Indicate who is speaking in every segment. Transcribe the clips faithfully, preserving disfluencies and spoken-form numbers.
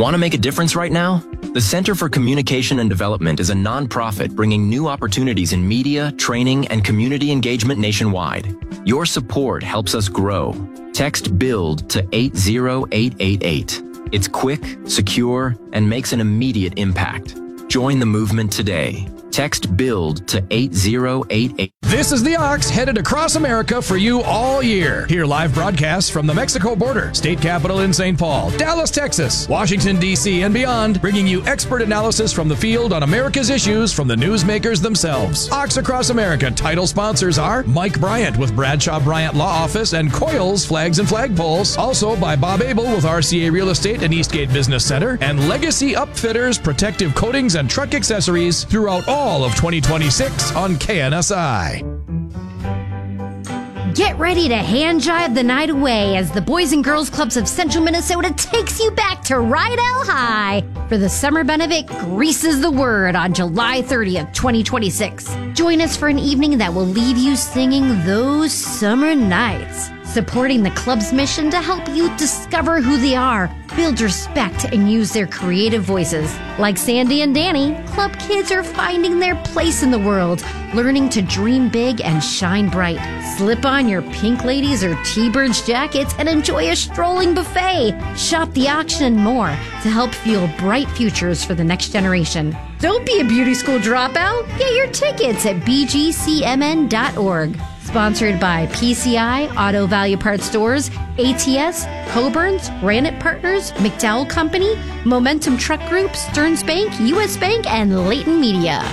Speaker 1: Want to make a difference right now? The Center for Communication and Development is a nonprofit bringing new opportunities in media, training, and community engagement nationwide. Your support helps us grow. Text BUILD to eight zero eight eight eight. It's quick, secure, and makes an immediate impact. Join the movement today. Text BUILD to eight zero eight eight.
Speaker 2: This is the Ox, headed across America for you all year. Hear live broadcasts from the Mexico border, state capital in Saint Paul, Dallas, Texas, Washington, D C, and beyond, bringing you expert analysis from the field on America's issues from the newsmakers themselves. Ox Across America title sponsors are Mike Bryant with Bradshaw Bryant Law Office and Coils Flags and Flagpoles. Also by Bob Abel with R C A Real Estate and Eastgate Business Center, and Legacy Upfitters, protective coatings and truck accessories throughout all all of twenty twenty-six on K N S I.
Speaker 3: Get ready to hand jive the night away as the Boys and Girls Clubs of Central Minnesota takes you back to Rydell High for the Summer Benefit Greases the Word on July thirtieth, twenty twenty-six. Join us for an evening that will leave you singing those summer nights, supporting the club's mission to help youth discover who they are, build respect, and use their creative voices. Like Sandy and Danny, club kids are finding their place in the world, learning to dream big and shine bright. Slip on your pink ladies or T-Birds jackets and enjoy a strolling buffet. Shop the auction and more to help fuel bright futures for the next generation. Don't be a beauty school dropout. Get your tickets at b g c m n dot org. Sponsored by P C I, Auto Value Parts Stores, A T S, Coburn's, Granite Partners, McDowell Company, Momentum Truck Group, Stearns Bank, U S Bank, and Leighton Media.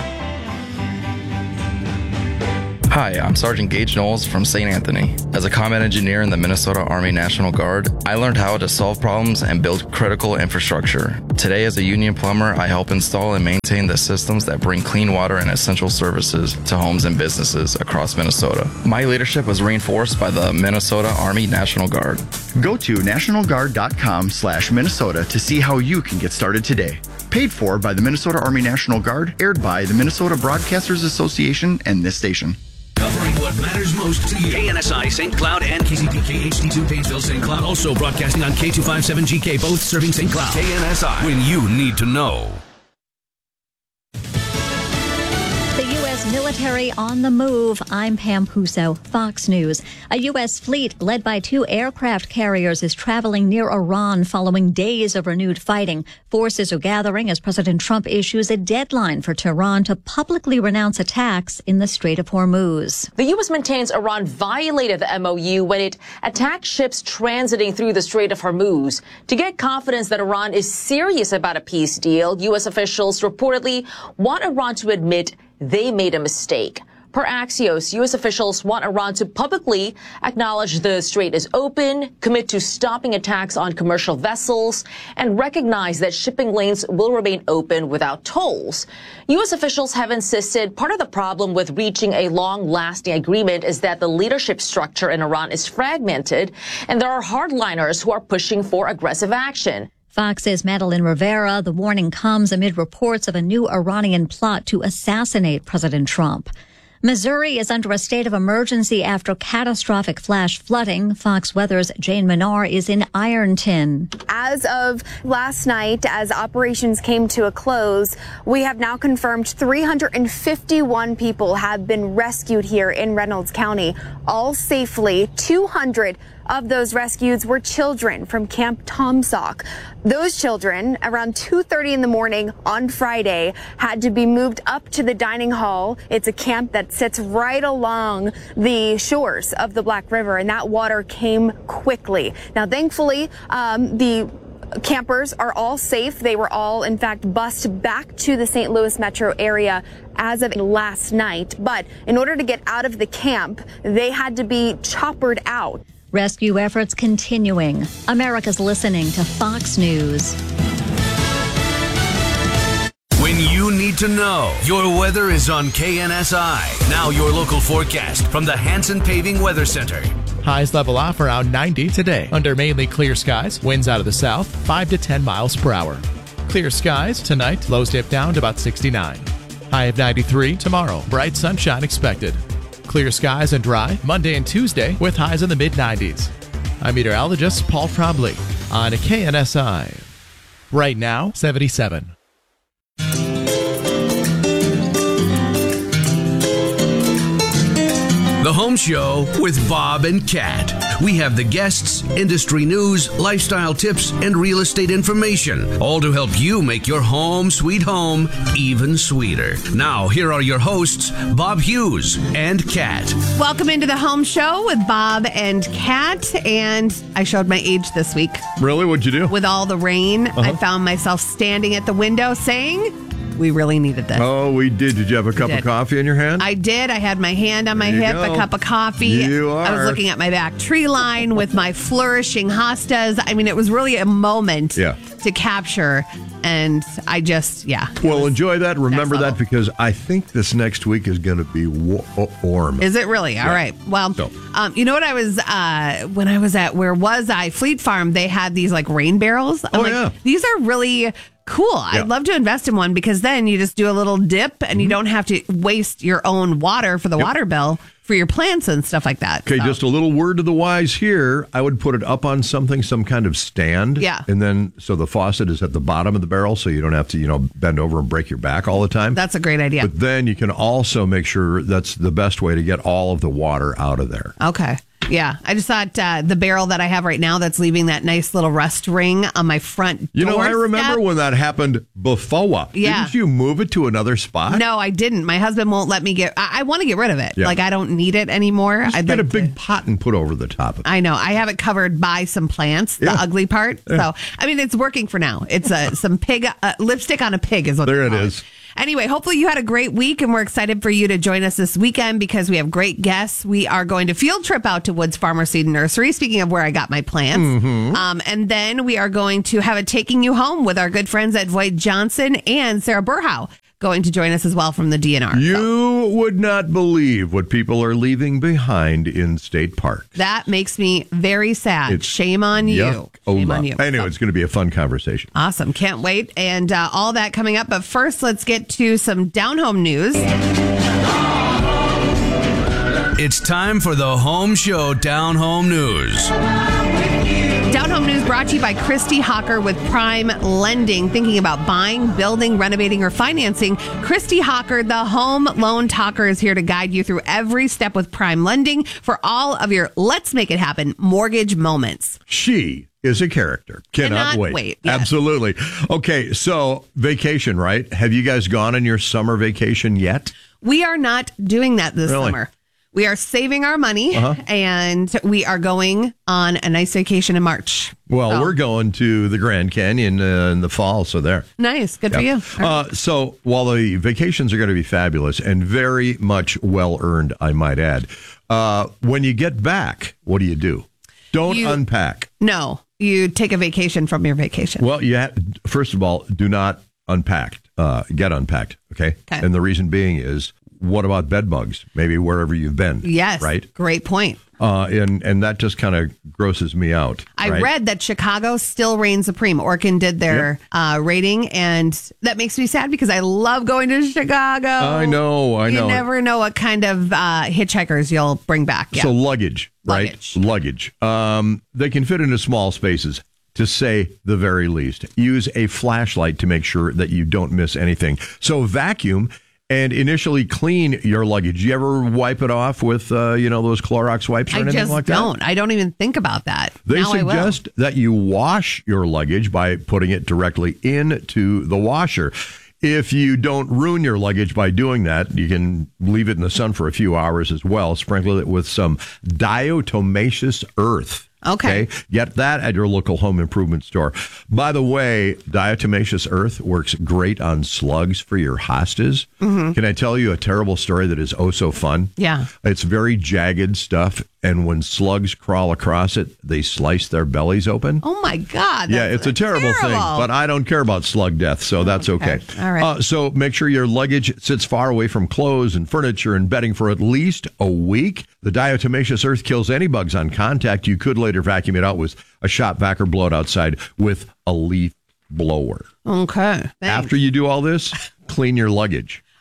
Speaker 4: Hi, I'm Sergeant Gage Knowles from Saint Anthony. As a combat engineer in the Minnesota Army National Guard, I learned how to solve problems and build critical infrastructure. Today, as a union plumber, I help install and maintain the systems that bring clean water and essential services to homes and businesses across Minnesota. My leadership was reinforced by the Minnesota Army National Guard.
Speaker 5: Go to national guard dot com slash Minnesota to see how you can get started today. Paid for by the Minnesota Army National Guard, aired by the Minnesota Broadcasters Association and this station.
Speaker 6: Covering what matters most to you. K N S I Saint Cloud and K C P K H D two Painesville Saint Cloud. Also broadcasting on K two fifty-seven G K, both serving Saint Cloud. K N S I, when you need to know.
Speaker 7: The U S military on the move. I'm Pam Puso, Fox News. A U S fleet led by two aircraft carriers is traveling near Iran following days of renewed fighting. Forces are gathering as President Trump issues a deadline for Tehran to publicly renounce attacks in the Strait of Hormuz.
Speaker 8: The U S maintains Iran violated the M O U when it attacked ships transiting through the Strait of Hormuz. To get confidence that Iran is serious about a peace deal, U S officials reportedly want Iran to admit they made a mistake. Per Axios, U S officials want Iran to publicly acknowledge the strait is open, commit to stopping attacks on commercial vessels, and recognize that shipping lanes will remain open without tolls. U S officials have insisted part of the problem with reaching a long-lasting agreement is that the leadership structure in Iran is fragmented, and there are hardliners who are pushing for aggressive action.
Speaker 7: Fox's Madeline Rivera. The warning comes amid reports of a new Iranian plot to assassinate President Trump. Missouri is under a state of emergency after catastrophic flash flooding. Fox Weather's Jane Menard is in Ironton.
Speaker 9: As of last night, as operations came to a close, we have now confirmed three hundred fifty-one people have been rescued here in Reynolds County, all safely. two hundred of those rescues were children from Camp Tomsock. Those children, around two thirty in the morning on Friday, had to be moved up to the dining hall. It's a camp that sits right along the shores of the Black River, and that water came quickly. Now, thankfully, um, the campers are all safe. They were all, in fact, bused back to the Saint Louis metro area as of last night. But in order to get out of the camp, they had to be choppered out.
Speaker 7: Rescue efforts continuing. America's listening to Fox News.
Speaker 6: When you need to know, your weather is on K N S I. Now your local forecast from the Hanson Paving Weather Center.
Speaker 10: Highs level off around ninety today. Under mainly clear skies, winds out of the south, five to ten miles per hour. Clear skies tonight, lows dip down to about sixty-nine. High of ninety-three tomorrow, bright sunshine expected. Clear skies and dry Monday and Tuesday with highs in the mid nineties. I'm meteorologist Paul Trombley on K N S I. Right now, seventy-seven.
Speaker 6: The Home Show with Bob and Kat. We have the guests, industry news, lifestyle tips, and real estate information, all to help you make your home sweet home even sweeter. Now, here are your hosts, Bob Hughes and Kat.
Speaker 11: Welcome into the Home Show with Bob and Kat. And I showed my age this week.
Speaker 12: Really? What'd you do?
Speaker 11: With all the rain,
Speaker 12: Uh-huh.
Speaker 11: I found myself standing at the window saying, we really needed this.
Speaker 12: Oh, we did. Did you have a cup of coffee in your hand?
Speaker 11: I did. I had my hand on my
Speaker 12: There you
Speaker 11: hip,
Speaker 12: go.
Speaker 11: a cup of coffee.
Speaker 12: You
Speaker 11: I was
Speaker 12: are.
Speaker 11: looking at my back tree line with my flourishing hostas. I mean, it was really a moment
Speaker 12: Yeah.
Speaker 11: to capture. And I just, yeah.
Speaker 12: Well, enjoy that. Remember
Speaker 11: level.
Speaker 12: that because I think this next week is going to be wa- warm.
Speaker 11: Is it really? All
Speaker 12: Yeah.
Speaker 11: right. Well,
Speaker 12: So.
Speaker 11: um, you know what I was, uh, when I was at, where was I? Fleet Farm, they had these like rain barrels. I'm
Speaker 12: Oh,
Speaker 11: like,
Speaker 12: yeah.
Speaker 11: these are really cool.
Speaker 12: Yeah.
Speaker 11: I'd love to invest in one because then you just do a little dip and you don't have to waste your own water for the
Speaker 12: Yep.
Speaker 11: water bill for your plants and stuff like that.
Speaker 12: Okay,
Speaker 11: So,
Speaker 12: just a little word to the wise here. I would put it up on something, some kind of stand.
Speaker 11: Yeah.
Speaker 12: And then, so the faucet is at the bottom of the barrel, so you don't have to, you know, bend over and break your back all the time.
Speaker 11: That's a great idea.
Speaker 12: But then you can also make sure that's the best way to get all of the water out of there.
Speaker 11: Okay. Yeah. I just thought uh, the barrel that I have right now that's leaving that nice little rust ring on my front
Speaker 12: You know, I remember
Speaker 11: doorstep.
Speaker 12: when that happened before.
Speaker 11: Yeah.
Speaker 12: Didn't you move it to another spot?
Speaker 11: No, I didn't. My husband won't let me get. I, I want to get rid of it.
Speaker 12: Yeah.
Speaker 11: Like I don't need it anymore.
Speaker 12: Just
Speaker 11: I'd
Speaker 12: get
Speaker 11: like
Speaker 12: a big
Speaker 11: to-
Speaker 12: pot and put over the top of it.
Speaker 11: I know. I have it covered by some plants. The
Speaker 12: Yeah.
Speaker 11: ugly part.
Speaker 12: Yeah.
Speaker 11: So I mean, it's working for now. It's uh, some pig uh, lipstick on a pig is what
Speaker 12: There
Speaker 11: they
Speaker 12: it
Speaker 11: call
Speaker 12: is.
Speaker 11: Anyway, hopefully you had a great week, and we're excited for you to join us this weekend because we have great guests. We are going to field trip out to Woods Farmer Seed and Nursery. Speaking of where I got my plants,
Speaker 12: Mm-hmm.
Speaker 11: um, and then we are going to have a taking you home with our good friends at Voight Johnson and Sarah Burhow going to join us as well from the D N R.
Speaker 12: You
Speaker 11: So
Speaker 12: would not believe what people are leaving behind in state parks.
Speaker 11: that makes me very sad.
Speaker 12: It's
Speaker 11: Shame on you.
Speaker 12: Yuck.
Speaker 11: Shame
Speaker 12: Ola.
Speaker 11: on you.
Speaker 12: I know
Speaker 11: So-
Speaker 12: it's going to be a fun conversation.
Speaker 11: Awesome. Can't wait. And uh, all that coming up. But first, let's get to some down home news.
Speaker 6: It's time for the Home Show Down Home News.
Speaker 11: Down home news brought to you by Christy Hawker with Prime Lending. Thinking about buying, building, renovating, or financing? Christy Hawker, the home loan talker, is here to guide you through every step with Prime Lending for all of your let's make it happen mortgage moments.
Speaker 12: She is a character. Cannot,
Speaker 11: Cannot
Speaker 12: wait.
Speaker 11: wait, yes.
Speaker 12: Absolutely. Okay, so vacation, right? Have you guys gone on your summer vacation yet?
Speaker 11: We are not doing that this
Speaker 12: Really?
Speaker 11: summer. We are saving our money
Speaker 12: Uh-huh.
Speaker 11: and we are going on a nice vacation in March.
Speaker 12: Well,
Speaker 11: So,
Speaker 12: we're going to the Grand Canyon uh, in the fall, so there.
Speaker 11: nice. Good for
Speaker 12: Yeah.
Speaker 11: you.
Speaker 12: Uh, so while the vacations are going to be fabulous and very much well earned, I might add, uh, when you get back, what do you do? Don't
Speaker 11: You-
Speaker 12: unpack.
Speaker 11: No, you take a vacation from your vacation.
Speaker 12: Well, you ha- first of all, do not unpack. Uh, get unpacked. Okay?
Speaker 11: Okay.
Speaker 12: And the reason being is, what about bed bugs? Maybe wherever you've been.
Speaker 11: Yes.
Speaker 12: Right.
Speaker 11: Great point.
Speaker 12: Uh, and and that just kind of grosses me out.
Speaker 11: I
Speaker 12: right?
Speaker 11: read that Chicago still reigns supreme. Orkin did their uh, rating, and that makes me sad because I love going to Chicago.
Speaker 12: I know. I know.
Speaker 11: You never know what kind of uh, hitchhikers you'll bring back. Yeah.
Speaker 12: So luggage, right?
Speaker 11: Luggage.
Speaker 12: Luggage. Um, they can fit into small spaces, to say the very least. Use a flashlight to make sure that you don't miss anything. So vacuum and initially clean your luggage. You ever wipe it off with, uh, you know, those Clorox wipes or
Speaker 11: I
Speaker 12: anything
Speaker 11: just
Speaker 12: like that?
Speaker 11: don't. I don't even think about that.
Speaker 12: They
Speaker 11: now I will.
Speaker 12: suggest that you wash your luggage by putting it directly into the washer. If you don't ruin your luggage by doing that, you can leave it in the sun for a few hours as well. Sprinkle it with some diatomaceous earth.
Speaker 11: Okay.
Speaker 12: Get that at your local home improvement store. By the way, diatomaceous earth works great on slugs for your hostas.
Speaker 11: Mm-hmm.
Speaker 12: Can I tell you a terrible story that is oh so fun?
Speaker 11: Yeah.
Speaker 12: It's very jagged stuff, and when slugs crawl across it, they slice their bellies open.
Speaker 11: Oh my God.
Speaker 12: Yeah,
Speaker 11: that's
Speaker 12: it's a terrible, thing,
Speaker 11: terrible.
Speaker 12: but I don't care about slug death, so that's okay.
Speaker 11: Okay. All right.
Speaker 12: Uh, so make sure your luggage sits far away from clothes and furniture and bedding for at least a week. The diatomaceous earth kills any bugs on contact. You could later vacuum it out with a shop vac or blow it outside with a leaf blower.
Speaker 11: Okay. Thanks.
Speaker 12: After you do all this, clean your luggage.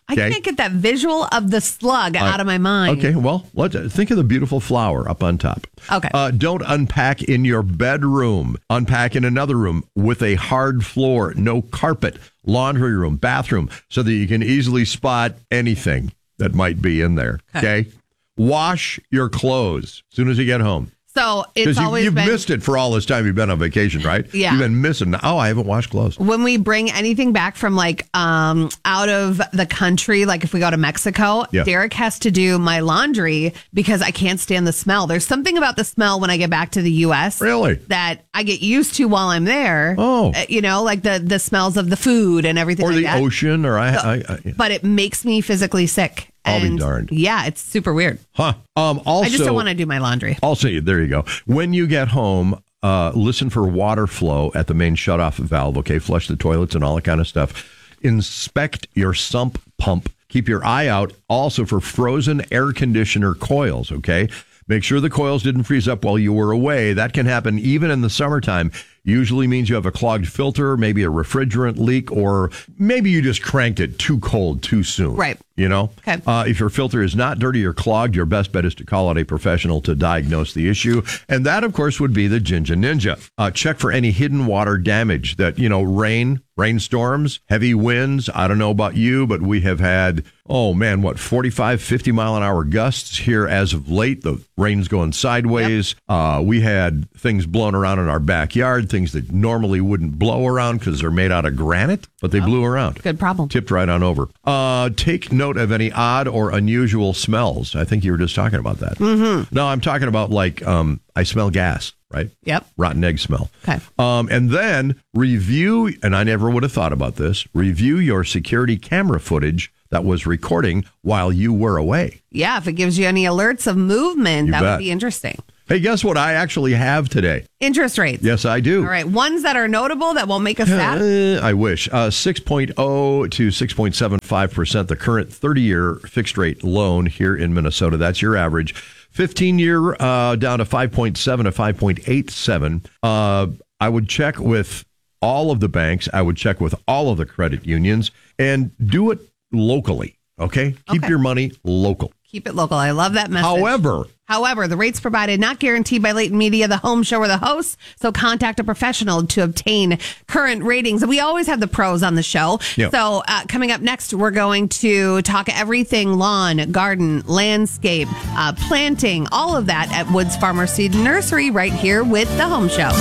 Speaker 11: I can't get that visual of the slug uh, out of my mind.
Speaker 12: Okay, well, let's think of the beautiful flower up on top.
Speaker 11: Okay.
Speaker 12: Uh, don't unpack in your bedroom. Unpack in another room with a hard floor, no carpet, laundry room, bathroom, so that you can easily spot anything that might be in there. Okay. okay? Wash your clothes as soon as you get home.
Speaker 11: So it's
Speaker 12: you,
Speaker 11: always
Speaker 12: you've
Speaker 11: been,
Speaker 12: missed it for all this time you've been on vacation, right?
Speaker 11: Yeah.
Speaker 12: You've been missing. Oh, I haven't washed clothes.
Speaker 11: When we bring anything back from like um, out of the country, like if we go to Mexico,
Speaker 12: yeah.
Speaker 11: Derek has to do my laundry because I can't stand the smell. There's something about the smell when I get back to the U S
Speaker 12: really
Speaker 11: that I get used to while I'm there.
Speaker 12: Oh,
Speaker 11: uh, you know, like the the smells of the food and everything,
Speaker 12: or
Speaker 11: like
Speaker 12: the
Speaker 11: that.
Speaker 12: ocean, or I.
Speaker 11: So,
Speaker 12: I, I yeah.
Speaker 11: But it makes me physically sick.
Speaker 12: I'll
Speaker 11: and
Speaker 12: be darned.
Speaker 11: Yeah, it's super weird.
Speaker 12: Huh. Um, also,
Speaker 11: I just don't want to do my laundry.
Speaker 12: Also, there you go. When you get home, uh, listen for water flow at the main shutoff valve. Okay, flush the toilets and all that kind of stuff. Inspect your sump pump. Keep your eye out also for frozen air conditioner coils. Okay, make sure the coils didn't freeze up while you were away. That can happen even in the summertime. Usually means you have a clogged filter, maybe a refrigerant leak, or maybe you just cranked it too cold too soon.
Speaker 11: Right.
Speaker 12: You know?
Speaker 11: Okay.
Speaker 12: Uh, if your filter is not dirty or clogged, your best bet is to call out a professional to diagnose the issue. And that, of course, would be the Ginger Ninja. Uh, check for any hidden water damage that, you know, rain, rainstorms, heavy winds. I don't know about you, but we have had, oh man, what, forty-five, fifty mile an hour gusts here as of late. The rain's going sideways. Yep. Uh, we had things blown around in our backyard, things that normally wouldn't blow around because they're made out of granite, but they oh, blew around.
Speaker 11: Good problem.
Speaker 12: Tipped right on over. Uh, take note of any odd or unusual smells. I think you were just talking about that.
Speaker 11: Mm-hmm.
Speaker 12: No, I'm talking about like um, I smell gas, right?
Speaker 11: Yep.
Speaker 12: Rotten egg smell.
Speaker 11: Okay.
Speaker 12: Um, and then review, and I never would have thought about this, review your security camera footage that was recording while you were away.
Speaker 11: Yeah, if it gives you any alerts of movement,
Speaker 12: You
Speaker 11: that
Speaker 12: bet.
Speaker 11: would be interesting.
Speaker 12: Hey, guess what I actually have today?
Speaker 11: Interest rates.
Speaker 12: Yes, I do.
Speaker 11: All right. Ones that are notable that won't make us sad.
Speaker 12: Uh, I wish. Uh, six point oh to six point seven five percent, the current thirty-year fixed rate loan here in Minnesota. That's your average. fifteen-year uh, down to five point seven to five point eight seven. Uh, I would check with all of the banks. I would check with all of the credit unions and do it locally. Okay? Keep
Speaker 11: Okay.
Speaker 12: your money local.
Speaker 11: Keep it local. I love that message.
Speaker 12: However,
Speaker 11: However, the rates provided not guaranteed by Leighton Media, the home show, or the hosts. So contact a professional to obtain current ratings. And we always have the pros on the show.
Speaker 12: Yep.
Speaker 11: So uh, coming up next, we're going to talk everything lawn, garden, landscape, uh, planting, all of that at Woods Farmer Seed Nursery right here with the home show.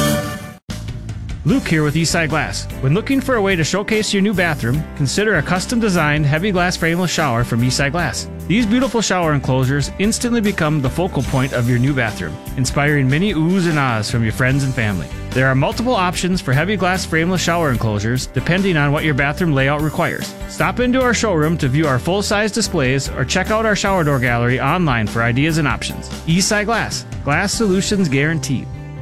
Speaker 13: Luke here with Eastside Glass. When looking for a way to showcase your new bathroom, consider a custom-designed heavy glass frameless shower from Eastside Glass. These beautiful shower enclosures instantly become the focal point of your new bathroom, inspiring many oohs and ahs from your friends and family. There are multiple options for heavy glass frameless shower enclosures depending on what your bathroom layout requires. Stop into our showroom to view our full-size displays or check out our shower door gallery online for ideas and options. Eastside Glass. Glass solutions guaranteed.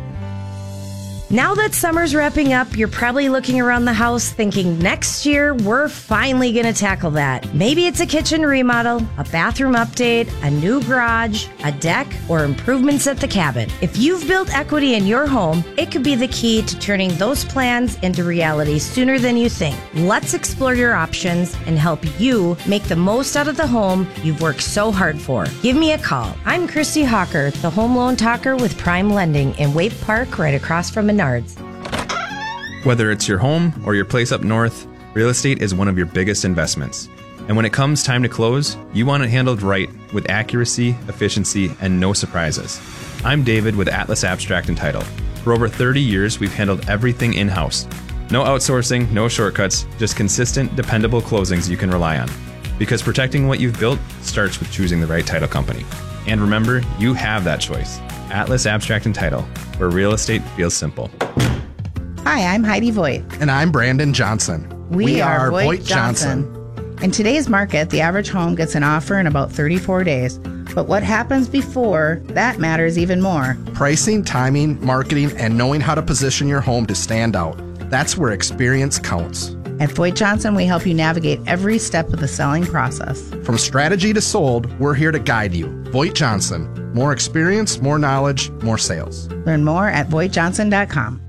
Speaker 14: Now that summer's wrapping up, you're probably looking around the house thinking next year we're finally going to tackle that. Maybe it's a kitchen remodel, a bathroom update, a new garage, a deck, or improvements at the cabin. If you've built equity in your home, it could be the key to turning those plans into reality sooner than you think. Let's explore your options and help you make the most out of the home you've worked so hard for. Give me a call. I'm Christy Hawker, the home loan talker with Prime Lending in Waite Park, right across from Menards.
Speaker 15: Whether it's your home or your place up north, real estate is one of your biggest investments. And when it comes time to close, you want it handled right with accuracy, efficiency, and no surprises. I'm David with Atlas Abstract and Title. For over thirty years, we've handled everything in-house. No outsourcing, no shortcuts, just consistent, dependable closings you can rely on. Because protecting what you've built starts with choosing the right title company. And remember, you have that choice. Atlas Abstract and Title, where real estate feels simple.
Speaker 16: Hi, I'm Heidi Voigt.
Speaker 17: And I'm Brandon Johnson.
Speaker 16: We, we are, are Voigt, Voigt Johnson. Johnson. In today's market, the average home gets an offer in about thirty-four days. But what happens before, that matters even more.
Speaker 17: Pricing, timing, marketing, and knowing how to position your home to stand out. That's where experience counts.
Speaker 16: At Voigt Johnson, we help you navigate every step of the selling process.
Speaker 17: From strategy to sold, we're here to guide you. Voigt Johnson. More experience, more knowledge, more sales.
Speaker 16: Learn more at voigt johnson dot com.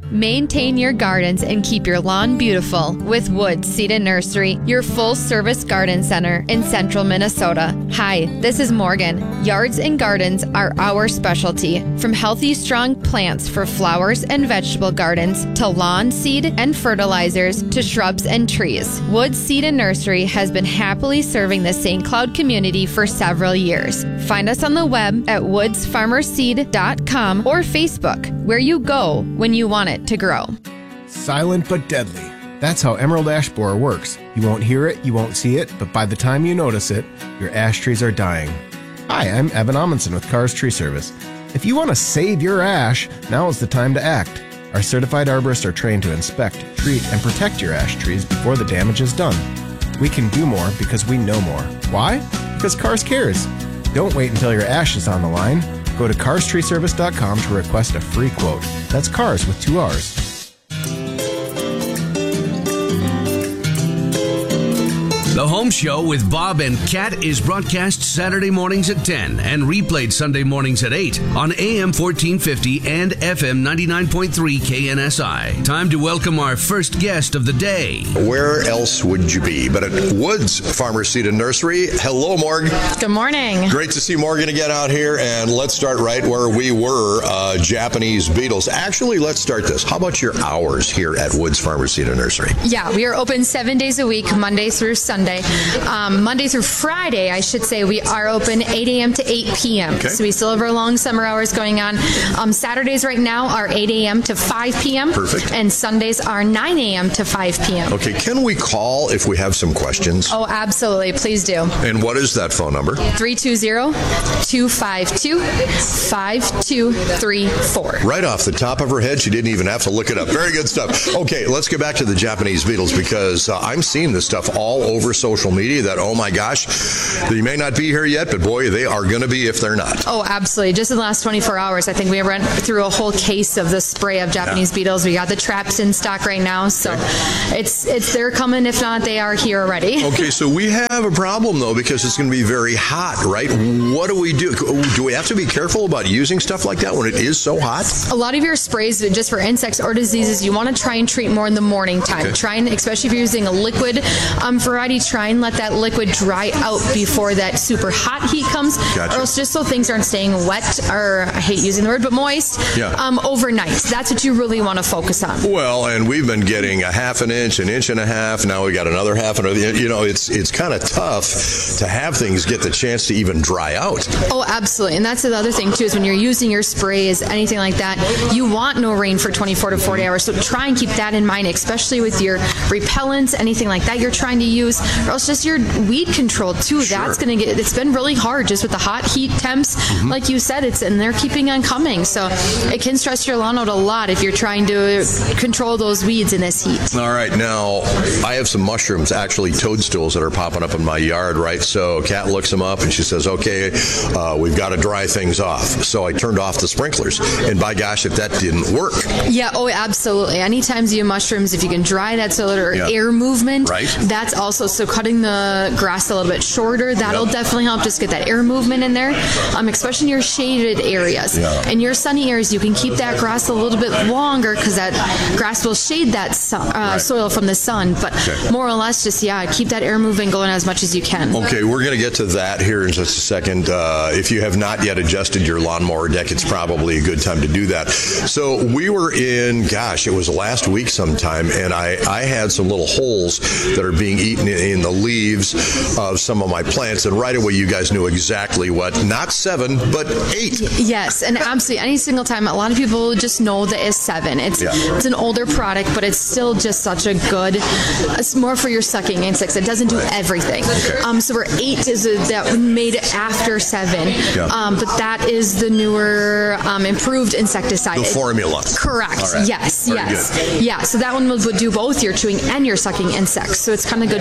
Speaker 18: Maintain your gardens and keep your lawn beautiful with Woods Seed and Nursery, your full-service garden center in central Minnesota. Hi, this is Morgan. Yards and gardens are our specialty. From healthy, strong plants for flowers and vegetable gardens to lawn seed and fertilizers to shrubs and trees, Woods Seed and Nursery has been happily serving the Saint Cloud community for several years. Find us on the web at woods farmer seed dot com or Facebook, where you go when you want it to grow.
Speaker 19: Silent but deadly. That's how emerald ash borer works. You won't hear it, you won't see it, but by the time you notice it, your ash trees are dying. Hi, I'm Evan Amundsen with Cars Tree Service. If you want to save your ash, now is the time to act. Our certified arborists are trained to inspect, treat, and protect your ash trees before the damage is done. We can do more because we know more. Why? Because Cars cares. Don't wait until your ash is on the line. Go to cars tree service dot com to request a free quote. That's cars with two R's.
Speaker 6: The Home Show with Bob and Kat is broadcast Saturday mornings at ten and replayed Sunday mornings at eight on A M fourteen fifty and F M ninety-nine point three K N S I. Time to welcome our first guest of the day.
Speaker 20: Where else would you be but at Woods Farmer Seed and Nursery? Hello, Morgan.
Speaker 21: Good morning.
Speaker 20: Great to see Morgan again out here, and let's start right where we were, uh, Japanese beetles. Actually, let's start this. How about your hours here at Woods Farmer Seed and Nursery?
Speaker 21: Yeah, we are open seven days a week, Monday through Sunday. Um, Monday through Friday, I should say, we are open eight a.m. to eight p.m. Okay. So we still have our long summer hours going on. Um, Saturdays right now are eight a.m. to five p.m.
Speaker 20: Perfect.
Speaker 21: And Sundays are nine a.m. to five p.m.
Speaker 20: Okay, can we call if we have some questions?
Speaker 21: Oh, absolutely. Please do.
Speaker 20: And what is that phone number?
Speaker 21: three two zero, two five two, five two three four.
Speaker 20: Right off the top of her head, she didn't even have to look it up. Very good stuff. Okay, let's get back to the Japanese beetles, because uh, I'm seeing this stuff all over social media that, oh my gosh, they may not be here yet, but boy, they are going to be if they're not.
Speaker 21: Oh, absolutely. Just in the last twenty-four hours, I think we went through a whole case of the spray of Japanese yeah. beetles. We got the traps in stock right now, so okay. it's it's they're coming. If not, they are here already.
Speaker 20: Okay, so we have a problem, though, because it's going to be very hot, right? What do we do? Do we have to be careful about using stuff like that when it is so hot?
Speaker 21: A lot of your sprays, just for insects or diseases, you want to try and treat more in the morning time. Okay. Try and, especially if you're using a liquid um, variety, try and let that liquid dry out before that super hot heat comes. Gotcha. Or else just so things aren't staying wet, or I hate using the word, but moist, yeah. um, overnight. That's what you really want to focus on.
Speaker 20: Well, and we've been getting a half an inch, an inch and a half. Now we got another half and a, you know, it's it's kind of tough to have things get the chance to even dry out.
Speaker 21: Oh, absolutely. And that's the other thing too, is when you're using your sprays, anything like that, you want no rain for twenty-four to forty hours. So try and keep that in mind, especially with your repellents, anything like that you're trying to use, or else just your weed control too. Sure. That's going to get, it's been really hard just with the hot heat temps. Mm-hmm. Like you said, it's, and they're keeping on coming. So it can stress your lawn out a lot if you're trying to control those weeds in this heat.
Speaker 20: All right. Now, I have some mushrooms, actually toadstools, that are popping up in my yard, right? So Kat looks them up and she says, okay, uh, we've got to dry things off. So I turned off the sprinklers. And by gosh, if that didn't work.
Speaker 21: Yeah, oh, absolutely. Anytime you mushrooms, if you can dry that so that yeah. air movement, right. that's also, so cutting the grass a little bit shorter, that'll yep. definitely help just get that air movement in there, um, especially in your shaded areas. Yeah. In your sunny areas, you can keep that grass a little bit longer because that grass will shade that sun, uh, right. soil from the sun, but okay. more or less just, yeah, keep that air movement going as much as you can.
Speaker 20: Okay, we're going to get to that here in just a second. Uh, if you have not yet adjusted your lawnmower deck, it's probably a good time to do that. So we were in, gosh, it was last week sometime, and I, I had some little holes that are being eaten in, in the leaves of some of my plants, and right away you guys knew exactly what, not seven, but eight.
Speaker 21: Yes, and absolutely, any single time, a lot of people just know that it's seven. It's yeah. it's an older product, but it's still just such a good, it's more for your sucking insects. It doesn't do everything. Okay. Um, so we're eight is a, that made after seven, yeah. um, but that is the newer, um, improved insecticide.
Speaker 20: The formula.
Speaker 21: Correct.
Speaker 20: Right.
Speaker 21: Yes,
Speaker 20: Very
Speaker 21: yes.
Speaker 20: Good.
Speaker 21: Yeah, so that one would do both your chewing and your sucking insects. So it's kind of good yeah. just for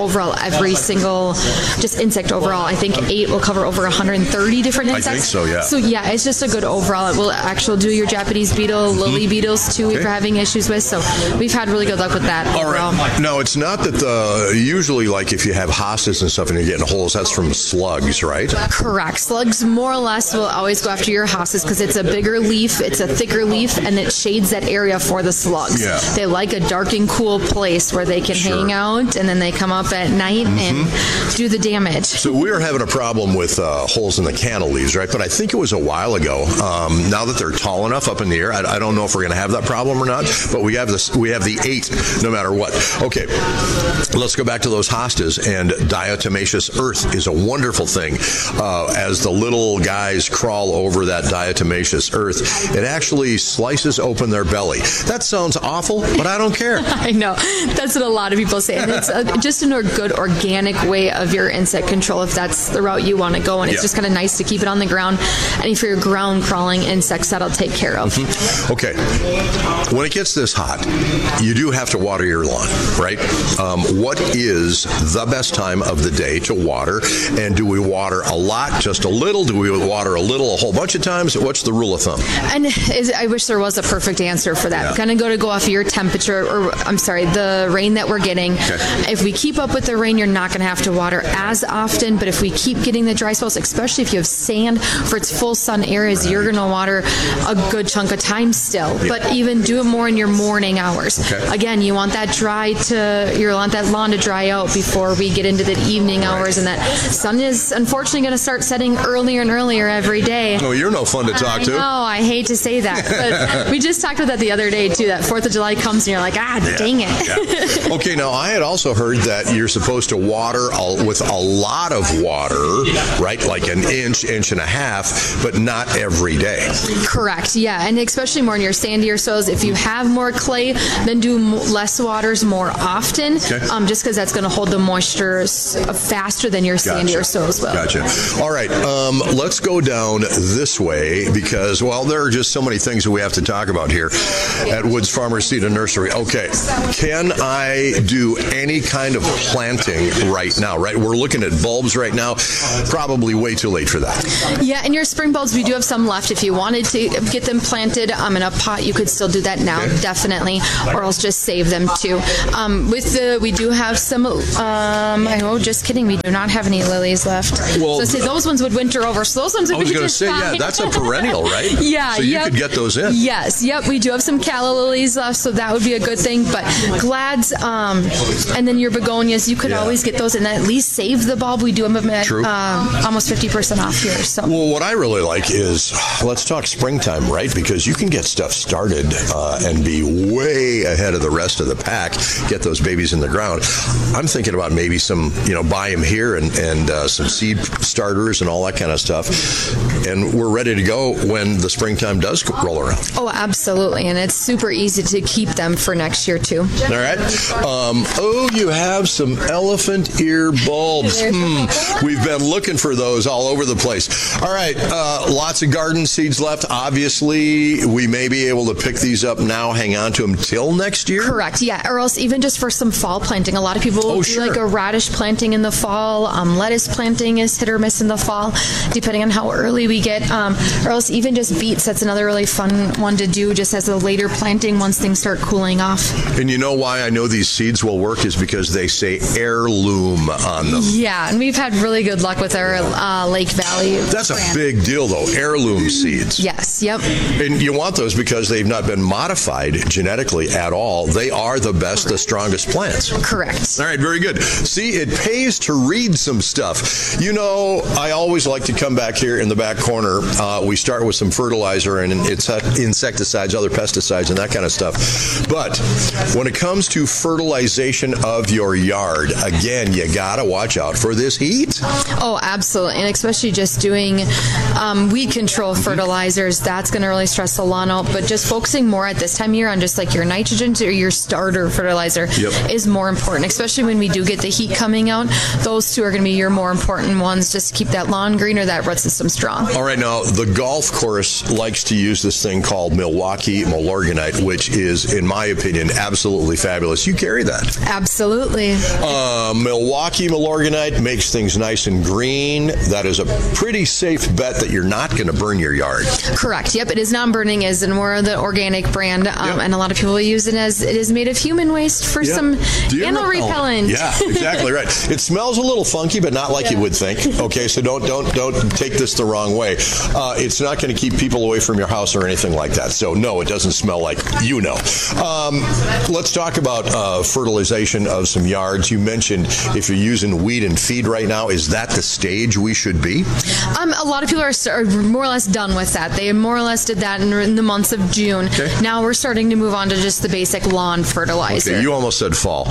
Speaker 21: overall every single just insect overall. I think eight will cover over one hundred thirty different insects.
Speaker 20: I think so, yeah.
Speaker 21: So yeah, it's just a good overall. It will actually do your Japanese beetle, lily beetles too,
Speaker 20: Okay.
Speaker 21: if you're having issues with. So we've had really good luck with that.
Speaker 20: All
Speaker 21: overall.
Speaker 20: right. No, it's not that the usually like if you have hostas and stuff and you're getting holes, that's from slugs, right?
Speaker 21: Correct. Slugs more or less will always go after your hostas because it's a bigger leaf, it's a thicker leaf, and it shades that area for the slugs.
Speaker 20: Yeah.
Speaker 21: They like a dark and cool place where they can
Speaker 20: Sure.
Speaker 21: hang out, and then they come up at night and do the damage.
Speaker 20: So we were having a problem with uh, holes in the canna leaves, right? But I think it was a while ago. Um, now that they're tall enough up in the air, I, I don't know if we're going to have that problem or not. But we have this. We have the eight, no matter what. Okay, let's go back to those hostas. And diatomaceous earth is a wonderful thing. Uh, as the little guys crawl over that diatomaceous earth, it actually slices open their belly. That sounds awful, but I don't care.
Speaker 21: I know. That's what a lot of people say. And it's a, just a good organic way of your insect control if that's the route you want to go. And it's
Speaker 20: Yeah.
Speaker 21: just kind of nice to keep it on the ground. Any for your ground crawling insects that'll take care of.
Speaker 20: Okay. When it gets this hot, you do have to water your lawn, right? Um, what is the best time of the day to water? And do we water a lot, just a little? Do we water a little, a whole bunch of times? What's the rule of thumb?
Speaker 21: And is, I wish there was a perfect answer for that.
Speaker 20: Yeah.
Speaker 21: Kind of go to go off of your temperature, or I'm sorry, the rain that we're getting.
Speaker 20: Okay.
Speaker 21: If we keep up with the rain, you're not going to have to water as often. But if we keep getting the dry spells, especially if you have sand for its full sun areas, you're going to water a good chunk of time still.
Speaker 20: Yeah.
Speaker 21: But even do it more in your morning hours.
Speaker 20: Okay.
Speaker 21: Again, you want that dry to you want that lawn to dry out before we get into the evening hours, and that sun is unfortunately going to start setting earlier and earlier every day.
Speaker 20: Oh, you're no fun to talk
Speaker 21: I
Speaker 20: to.
Speaker 21: know, I hate to say that, but we just talked about that the other day too. That Fourth of July comes and you're like, ah,
Speaker 20: Yeah.
Speaker 21: dang it.
Speaker 20: Yeah. Okay, now I had also heard that you're supposed to water a, with a lot of water, right? Like an inch, inch and a half, but not every day.
Speaker 21: Correct, yeah, and especially more in your sandier soils. If you have more clay, then do m- less waters more often,
Speaker 20: Okay.
Speaker 21: um, just because that's going to hold the moisture s- faster than your sandier
Speaker 20: Gotcha.
Speaker 21: soils will.
Speaker 20: Gotcha. All right, um, let's go down this way because, well, there are just so many things that we have to talk about here at Woods Farmers Seed and Nursery. Okay, can I do any kind of planting right now, right? We're looking at bulbs right now. Probably way too late for that.
Speaker 21: Yeah, and your spring bulbs, we do have some left. If you wanted to get them planted um, in a pot, you could still do that now,
Speaker 20: Okay.
Speaker 21: definitely, or else just save them too. Um, with the, we do have some. Um, oh, just kidding. We do not have any lilies left.
Speaker 20: Well,
Speaker 21: so say those ones would winter over. So those ones would
Speaker 20: I was
Speaker 21: be
Speaker 20: going to
Speaker 21: just
Speaker 20: say, yeah,
Speaker 21: fine.
Speaker 20: that's a perennial, right?
Speaker 21: Yeah,
Speaker 20: So you
Speaker 21: yep.
Speaker 20: could get those in.
Speaker 21: Yes, yep. We do have some calla lilies left, so that would be a good thing. But glads, um, and then your begonias, you could
Speaker 20: Yeah.
Speaker 21: always get those and at least save the bulb. We do them at
Speaker 20: True.
Speaker 21: um, almost fifty percent off here. So.
Speaker 20: Well, what I really like is let's talk springtime, right? Because you can get stuff started uh, and be way ahead of the rest of the pack, get those babies in the ground. I'm thinking about maybe some, you know, buy them here and, and uh, some seed starters and all that kind of stuff. And we're ready to go when the springtime does roll around.
Speaker 21: Oh, absolutely. And it's super easy to keep them for next year, too.
Speaker 20: All right. Um, oh, you have some elephant ear bulbs. Hmm. We've been looking for those all over the place. All right. Uh, lots of garden seeds left. Obviously, we may be able to pick these up now, hang on to them till next year.
Speaker 21: Correct, yeah. Or else even just for some fall planting. A lot of people
Speaker 20: Oh,
Speaker 21: do
Speaker 20: sure.
Speaker 21: like a radish planting in the fall. Um, lettuce planting is hit or miss in the fall, depending on how early we get. Um, or else even just beets. That's another really fun one to do just as a later planting once things start cooling off.
Speaker 20: And you know why I know these seeds will work is because they say heirloom on them.
Speaker 21: Yeah, and we've had really good luck with our uh, Lake Valley.
Speaker 20: That's a
Speaker 21: brand.
Speaker 20: big deal, though. Heirloom seeds.
Speaker 21: Yes, yep.
Speaker 20: And you want those because they've not been modified genetically at all. They are the best, the strongest plants.
Speaker 21: Correct.
Speaker 20: All right, very good. See, it pays to read some stuff. You know, I always like to come back here in the back corner. Uh, we start with some fertilizer and it's insecticides, other pesticides, and that kind of stuff. But when it comes to fertilization of your yard, again, you got to watch out for this heat.
Speaker 21: Oh, absolutely. And especially just doing um, weed control fertilizers, that's going to really stress the lawn out. But just focusing more at this time of year on just like your nitrogen or your starter fertilizer
Speaker 20: Yep.
Speaker 21: is more important, especially when we do get the heat coming out. Those two are going to be your more important ones just to keep that lawn green or that root system strong.
Speaker 20: All right, now, the golf course likes to use this thing called Milwaukee Milorganite, which is, in my opinion, absolutely fabulous. You carry that.
Speaker 21: Absolutely.
Speaker 20: Uh, Milwaukee Milorganite makes things nice and green. That is a pretty safe bet that you're not going to burn your yard.
Speaker 21: Correct. Yep, it is non-burning, is more of the organic brand, um,
Speaker 20: Yep.
Speaker 21: and a lot of people use it as it is made of human waste for
Speaker 20: Yeah.
Speaker 21: some
Speaker 20: Deer
Speaker 21: animal repellent.
Speaker 20: Yeah, exactly right. It smells a little funky, but not like you would think. Okay, so don't don't don't take this the wrong way. Uh, it's not going to keep people away from your house or anything like that. So no, it doesn't smell like you know. Um, let's talk about uh, fertilization of some yards. You mentioned if you're using weed and feed right now, is that the stage we should be?
Speaker 21: Um, a lot of people are, are more or less done with that. They more or less did that in, in the months of June.
Speaker 20: Okay.
Speaker 21: Now we're starting to move on to just the basic lawn fertilizer.
Speaker 20: Okay, you almost said fall.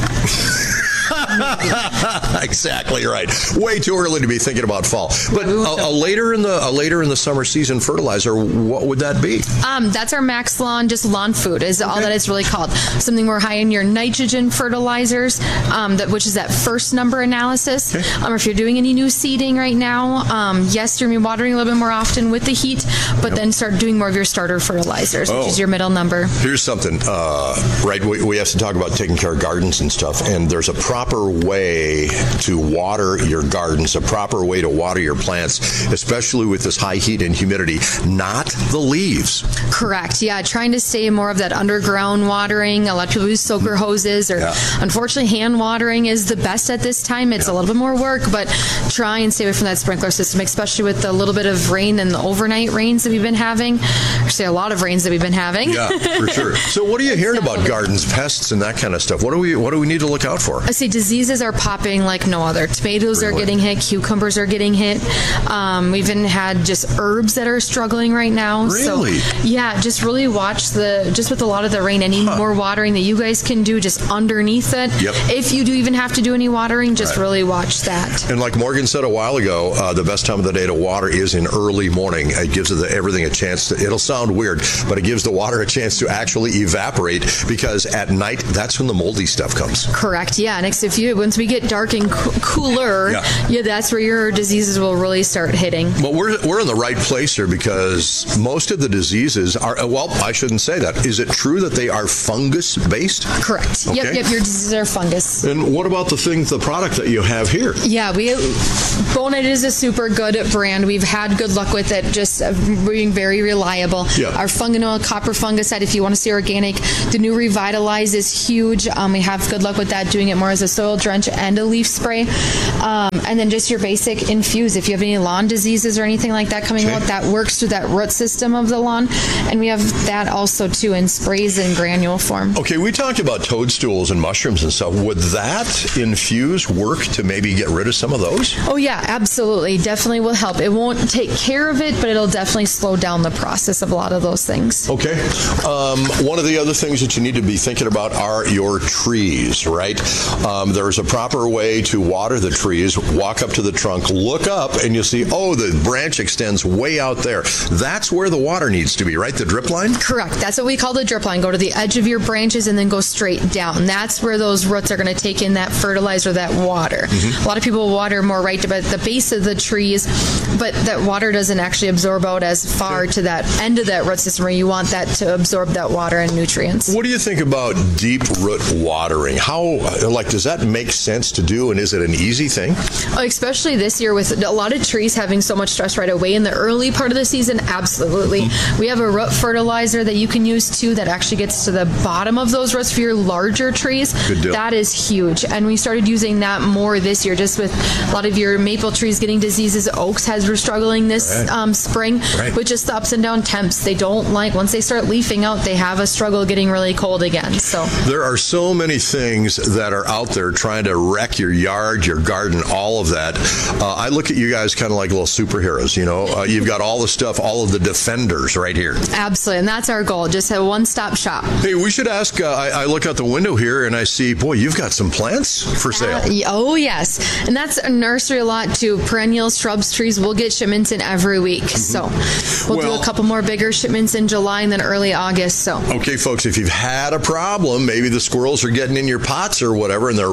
Speaker 20: Exactly right. Way too early to be thinking about fall. But a, a later in the a later in the summer season fertilizer, what would that be?
Speaker 21: Um, that's our Max Lawn, just lawn food is all that it's really called. Something more high in your nitrogen fertilizers, um, that which is that first number analysis. Um, if you're doing any new seeding right now, um, yes, you're watering a little bit more often with the heat, but then start doing more of your starter fertilizers,
Speaker 20: Oh.
Speaker 21: which is your middle number.
Speaker 20: Here's something, uh, right? We, we have to talk about taking care of gardens and stuff, and there's a proper way to water your gardens, a proper way to water your plants, especially with this high heat and humidity, not the leaves.
Speaker 21: Correct. Yeah, trying to stay more of that underground watering. A lot of people use soaker hoses, or
Speaker 20: Yeah.
Speaker 21: unfortunately, hand watering is the best at this time. It's a little bit more work, but try and stay away from that sprinkler system, especially with the little bit of rain and the overnight rains that we've been having. Actually, a lot of rains that we've been having.
Speaker 20: Yeah, for sure. So, what are you hearing about gardens, pests, and that kind of stuff? What do we What do we need to look out for?
Speaker 21: I say diseases are popping like no other. Tomatoes are
Speaker 20: Really?
Speaker 21: getting hit. Cucumbers are getting hit. Um, we've even had just herbs that are struggling right now.
Speaker 20: Really?
Speaker 21: So, yeah, just really watch the, just with a lot of the rain, any more watering that you guys can do just underneath it.
Speaker 20: Yep.
Speaker 21: If you do even have to do any watering, just
Speaker 20: Right.
Speaker 21: really watch that.
Speaker 20: And like Morgan said a while ago, uh, the best time of the day to water is in early morning. It gives the, everything a chance to, it'll sound weird, but it gives the water a chance to actually evaporate, because at night, that's when the moldy stuff comes.
Speaker 21: Correct. Yeah. Next, if you, once we get dark and coo- cooler,
Speaker 20: Yeah.
Speaker 21: yeah. that's where your diseases will really start hitting.
Speaker 20: But we're, we're in the right place here, because most of the diseases are, well, I shouldn't say that. Is it true that they are fungus based?
Speaker 21: Correct. Yep.
Speaker 20: Okay.
Speaker 21: Yep. Your diseases are fungus.
Speaker 20: And what about the thing, the product that you have here?
Speaker 21: Yeah, we Bonite is a super good brand. We've had good luck with it, just uh, being very reliable.
Speaker 20: Yeah.
Speaker 21: Our Funganol copper fungicide, if you want to stay organic, the new Revitalize is huge. Um, we have good luck with that, doing it more as a soil drench and a leaf spray. Um, and then just your basic infuse. If you have any lawn diseases or anything like that coming
Speaker 20: Okay.
Speaker 21: out, that works through that root system of the lawn. And we have that also too in sprays in granule form.
Speaker 20: Okay, we talked about toadstools and mushrooms and stuff. Would that infuse work to maybe get rid of some of those?
Speaker 21: Oh yeah, absolutely. Definitely will help. It won't take care of it, but it'll definitely slow down the process of a lot of those things.
Speaker 20: Okay. Um, one of the other things that you need to be thinking about are your trees, right? Um, there's a proper way to water the trees. Walk up to the trunk, look up, and you'll see, oh, the branch extends way out there. That's where the water needs to be, right? The drip line?
Speaker 21: Correct. That's what we call the drip line. Go to the edge of your branches and then go straight down. That's where those roots are going to take in that fertilizer, that water.
Speaker 20: Mm-hmm.
Speaker 21: A lot of people water more right at the base of the trees, but that water doesn't actually absorb out as far to that end of that root system where you want that to absorb that water and nutrients.
Speaker 20: What do you think about deep root watering? How, like, does that make sense to do, and is it an easy thing?
Speaker 21: Oh, especially this year with a lot of trees having so much stress right away in the early part of the season, absolutely. We have a root fertilizer that you can use too that actually gets to the bottom of those roots for your larger trees.
Speaker 20: Good deal.
Speaker 21: That is huge. And we started using that more this year, just with a lot of your maple trees getting diseases. Oaks has been struggling this
Speaker 20: Right.
Speaker 21: um, spring
Speaker 20: Right.
Speaker 21: with just the ups and down temps. They don't like, once they start leafing out, they have a struggle getting really cold again. So
Speaker 20: There are so many things that are out there trying to wreck your yard, your garden, all of that. Uh, I look at you guys kind of like little superheroes, you know. Uh, you've got all the stuff, all of the defenders right here.
Speaker 21: absolutely. And that's our goal, just a one-stop shop.
Speaker 20: Hey, we should ask, uh, I, I look out the window here and I see, boy, you've got some plants for sale.
Speaker 21: Uh, oh, yes. And that's a nursery a lot too. Perennials, shrubs, trees. We'll get shipments in every week. So we'll,
Speaker 20: Well-
Speaker 21: do a couple more bigger shipments in July and then early August. So
Speaker 20: Okay, folks, if you've had a problem, maybe the squirrels are getting in your pots or whatever, and they're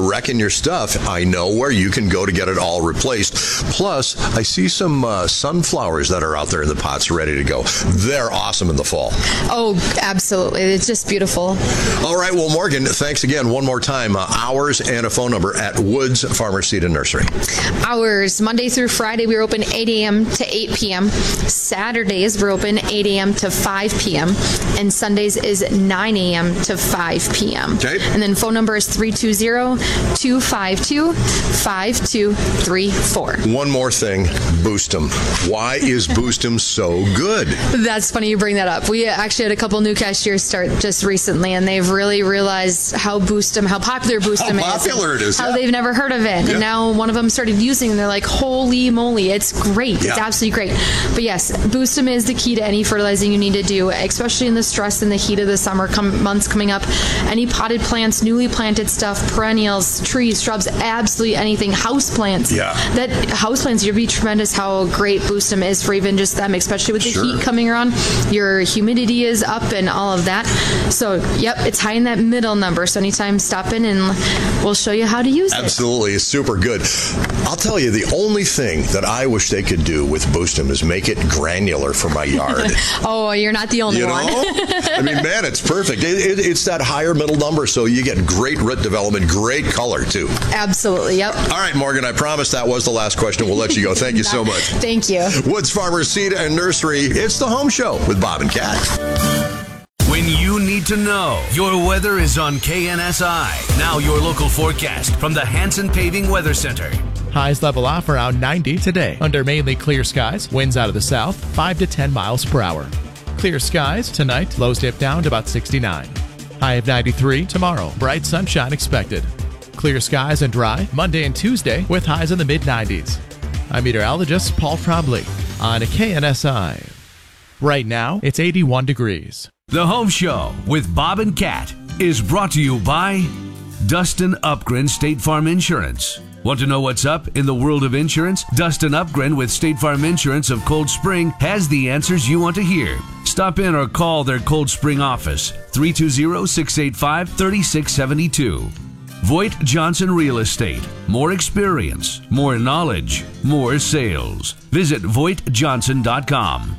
Speaker 20: wrecking your stuff, I know where you can go to get it all replaced. Plus, I see some uh, sunflowers that are out there in the pots ready to go. They're awesome in the fall.
Speaker 21: Oh, absolutely. It's just beautiful.
Speaker 20: All right. Well, Morgan, thanks again one more time. Uh, hours and a phone number at Woods Farmer Seed and Nursery.
Speaker 21: Hours, Monday through Friday, we're open eight a.m. to eight p.m. Saturdays, we're open eight a.m. to five p.m. And Sundays is nine a.m. to five p.m.
Speaker 20: Okay.
Speaker 21: And then phone number is three two zero, two five two, five two three four.
Speaker 20: One more thing, Boostum. Why is Boostum so good?
Speaker 21: That's funny you bring that up. We actually had a couple new cashiers start just recently, and they've really realized how Boostum, how popular Boostum
Speaker 20: How
Speaker 21: is.
Speaker 20: popular it is,
Speaker 21: How
Speaker 20: yeah.
Speaker 21: they've never heard of it.
Speaker 20: Yeah.
Speaker 21: And now one of them started using it, and they're like, holy moly, it's great. It's
Speaker 20: Yeah.
Speaker 21: absolutely great. But yes, Boostum is the key to any fertilizing you need to do, especially in the stress and the heat of the summer com- months coming up. Any potted plants, newly planted stuff, perennials, trees, shrubs, absolutely anything. House plants.
Speaker 20: Yeah.
Speaker 21: That house plants, you'd be tremendous how great Boostum is for even just them, especially with the
Speaker 20: Sure.
Speaker 21: heat coming around. Your humidity is up and all of that. So, yep, it's high in that middle number. So anytime, stop in and we'll show you how to use it.
Speaker 20: Absolutely. It's super good. I'll tell you, the only thing that I wish they could do with Boostum is make it granular for my yard.
Speaker 21: Oh, you're not the only
Speaker 20: You know?
Speaker 21: one.
Speaker 20: I mean, man, it's perfect. It, it, it's that higher middle number, so you get great root development, great color, too.
Speaker 21: Absolutely, yep.
Speaker 20: All right, Morgan, I promise that was the last question. We'll let you go. Thank you so much.
Speaker 21: Thank you.
Speaker 20: Woods Farmer Seed and Nursery. It's the Home Show with Bob and Kat.
Speaker 6: When you need to know, your weather is on K N S I. Now your local forecast from the Hanson Paving Weather Center.
Speaker 10: Highs level off around ninety today. Under mainly clear skies, winds out of the south, five to ten miles per hour. Clear skies tonight, lows dip down to about sixty-nine. High of ninety-three tomorrow, bright sunshine expected. Clear skies and dry Monday and Tuesday with highs in the mid nineties. I'm meteorologist Paul Trombley on K N S I. Right now, it's eighty-one degrees.
Speaker 6: The Home Show with Bob and Kat is brought to you by Dustin Upgren State Farm Insurance. Want to know what's up in the world of insurance? Dustin Upgren with State Farm Insurance of Cold Spring has the answers you want to hear. Stop in or call their Cold Spring office, three two zero, six eight five, three six seven two. Voigt Johnson Real Estate. More experience, more knowledge, more sales. Visit voigt johnson dot com.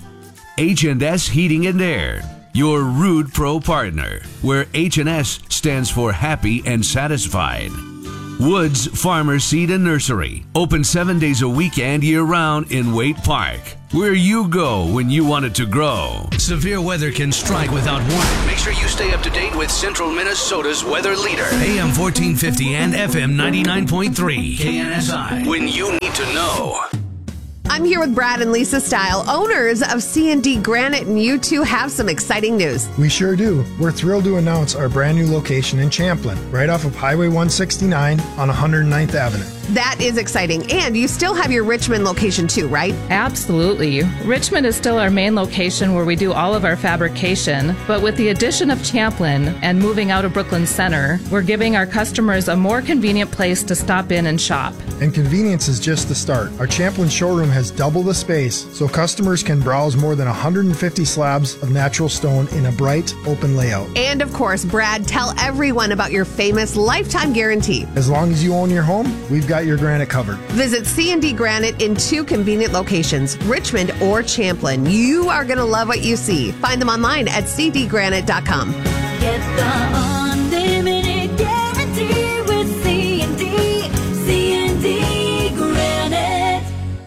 Speaker 6: H and S Heating and Air, your Rude Pro partner, where H and S stands for happy and satisfied. Woods Farmer Seed and Nursery, open seven days a week and year-round in Waite Park, where you go when you want it to grow. Severe weather can strike without warning. Make sure you stay up to date with Central Minnesota's weather leader. A M fourteen fifty and F M ninety-nine point three. K N S I, when you need to know.
Speaker 11: I'm here with Brad and Lisa Style, owners of C and D Granite, and you two have some exciting news.
Speaker 1: We sure do. We're thrilled to announce our brand new location in Champlin, right off of Highway one sixty-nine on one hundred ninth Avenue.
Speaker 11: That is exciting. And you still have your Richmond location too, right?
Speaker 22: Absolutely. Richmond is still our main location where we do all of our fabrication, but with the addition of Champlin and moving out of Brooklyn Center, we're giving our customers a more convenient place to stop in and shop.
Speaker 1: And convenience is just the start. Our Champlin showroom has double the space, so customers can browse more than one hundred fifty slabs of natural stone in a bright, open layout.
Speaker 11: And of course, Brad, tell everyone about your famous lifetime guarantee.
Speaker 1: As long as you own your home, we've got your granite covered.
Speaker 11: Visit C and D Granite in two convenient locations, Richmond or Champlin. You are going to love what you see. Find them online at c d granite dot com.
Speaker 23: Get the unlimited guarantee with C and D, C and D Granite.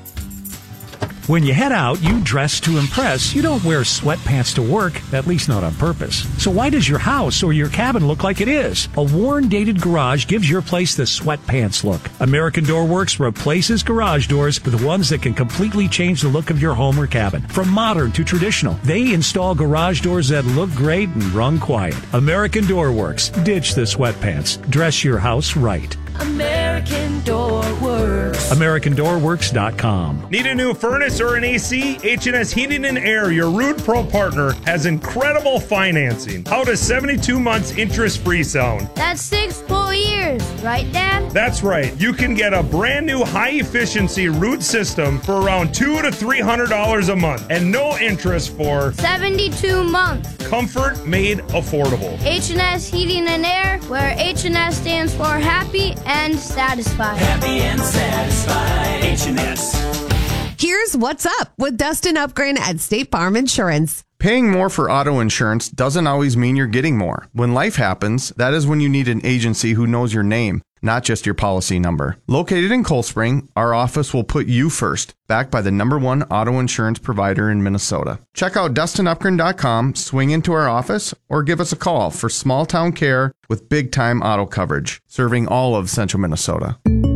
Speaker 24: When you head out, you dress to impress. You don't wear sweatpants to work, at least not on purpose. So why does your house or your cabin look like it is? A worn, dated garage gives your place the sweatpants look. American Door Works replaces garage doors with ones that can completely change the look of your home or cabin. From modern to traditional, they install garage doors that look great and run quiet. American Door Works. Ditch the sweatpants. Dress your house right.
Speaker 23: American
Speaker 2: American Door Works.
Speaker 24: American Door Works dot com.
Speaker 3: Need a new furnace or an A C? H and S Heating and Air, your Root Pro partner, has incredible financing. How does seventy-two months interest-free sound?
Speaker 2: That's six full years, right, Dad?
Speaker 3: That's right. You can get a brand new high-efficiency Root system for around two hundred to three hundred dollars a month and no interest for
Speaker 2: seventy-two months.
Speaker 3: Comfort made affordable.
Speaker 2: H and S Heating and Air, where H and S stands for happy and satisfied.
Speaker 23: Happy and satisfied. H and S.
Speaker 11: Here's what's up with Dustin Upgren at State Farm Insurance.
Speaker 4: Paying more for auto insurance doesn't always mean you're getting more. When life happens, that is when you need an agency who knows your name, not just your policy number. Located in Cold Spring, our office will put you first, backed by the number one auto insurance provider in Minnesota. Check out Dustin Upgren dot com, swing into our office, or give us a call for small town care with big time auto coverage, serving all of central Minnesota.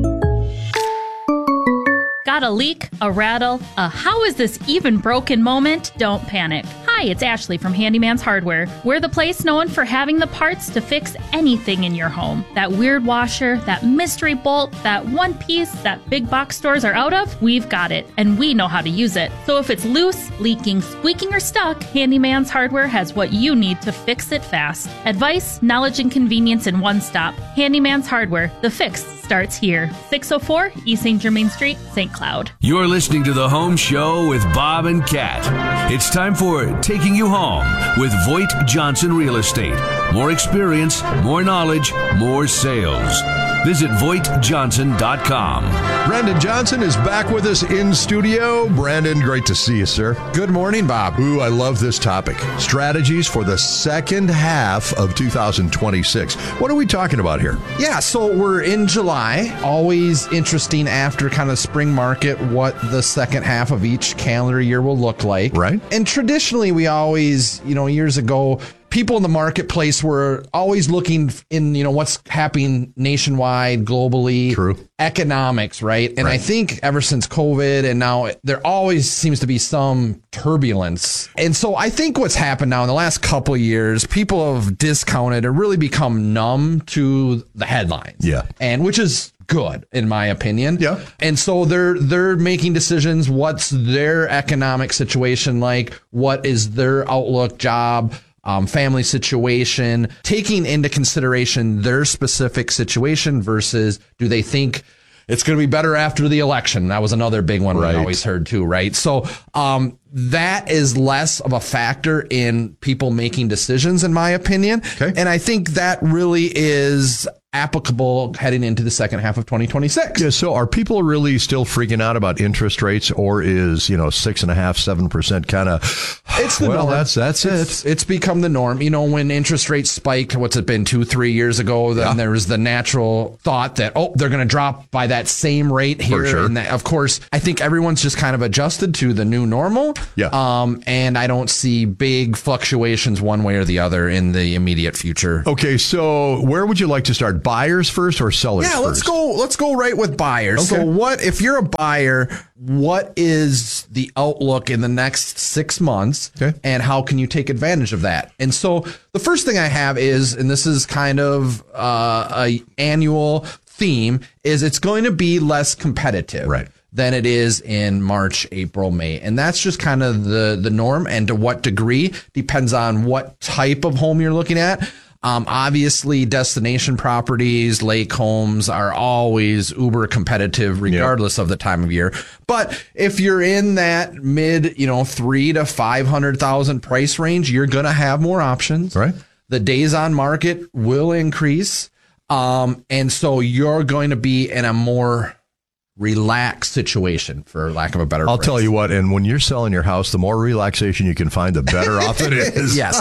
Speaker 5: Got a leak, a rattle, a how is this even broken moment? Don't panic. Hi, it's Ashley from Handyman's Hardware. We're the place known for having the parts to fix anything in your home. That weird washer, that mystery bolt, that one piece that big box stores are out of, we've got it, and we know how to use it. So if it's loose, leaking, squeaking, or stuck, Handyman's Hardware has what you need to fix it fast. Advice, knowledge, and convenience in one stop. Handyman's Hardware. The fix starts here. six oh four East Saint Germain Street, Saint Cloud.
Speaker 6: You're listening to The Home Show with Bob and Kat. It's time for Taking You Home with Voight Johnson Real Estate. More experience, more knowledge, more sales. Visit Voight Johnson dot com.
Speaker 12: Brandon Johnson is back with us in studio. Brandon, great to see you, sir.
Speaker 17: Good morning, Bob.
Speaker 12: Ooh, I love this topic. Strategies for the second half of two thousand twenty-six. What are we talking about here?
Speaker 17: Yeah, so we're in July. Always interesting after kind of spring market what the second half of each calendar year will look like.
Speaker 12: Right.
Speaker 17: And traditionally, we always, you know, years ago, people in the marketplace were always looking in, you know, what's happening nationwide, globally.
Speaker 12: True.
Speaker 17: Economics, right? And right. I think ever since COVID and now there always seems to be some turbulence. And so I think what's happened now in the last couple of years, people have discounted and really become numb to the headlines.
Speaker 12: Yeah.
Speaker 17: And which is good, in my opinion.
Speaker 12: Yeah.
Speaker 17: And so they're they're making decisions. What's their economic situation like? What is their outlook, job, Um, family situation, taking into consideration their specific situation versus do they think it's going to be better after the election? That was another big one right. we always heard too, right? So um, that is less of a factor in people making decisions, in my opinion.
Speaker 12: Okay.
Speaker 17: And I think that really is applicable heading into the second half of twenty twenty-six.
Speaker 12: Yeah, so are people really still freaking out about interest rates, or is, you know, six and a half, seven percent kind of,
Speaker 17: it's the
Speaker 12: well,
Speaker 17: norm.
Speaker 12: that's, that's
Speaker 17: it's,
Speaker 12: it.
Speaker 17: It's become the norm. You know, when interest rates spiked, what's it been, two, three years ago, then yeah. there was the natural thought that, oh, they're going to drop by that same rate here.
Speaker 12: For sure.
Speaker 17: And that, of course, I think everyone's just kind of adjusted to the new normal.
Speaker 12: Yeah.
Speaker 17: Um, and I don't see big fluctuations one way or the other in the immediate future.
Speaker 12: Okay, so where would you like to start? Buyers first or sellers
Speaker 17: yeah,
Speaker 12: first?
Speaker 17: Yeah, let's go. Let's go right with buyers.
Speaker 12: Okay.
Speaker 17: So, what if you're a buyer? What is the outlook in the next six months,
Speaker 12: okay.
Speaker 17: and how can you take advantage of that? And so, the first thing I have is, and this is kind of uh, a annual theme, is it's going to be less competitive,
Speaker 12: right,
Speaker 17: than it is in March, April, May. And that's just kind of the, the norm. And to what degree depends on what type of home you're looking at. Um, obviously, destination properties, lake homes are always uber competitive regardless yep. of the time of year. But if you're in that mid, you know, three to five hundred thousand price range, you're going to have more options.
Speaker 12: Right.
Speaker 17: The days on market will increase. Um, and so you're going to be in a more relaxed situation, for lack of a better
Speaker 12: I'll
Speaker 17: phrase.
Speaker 12: tell you what, and when you're selling your house, the more relaxation you can find, the better off it is.
Speaker 17: Yes.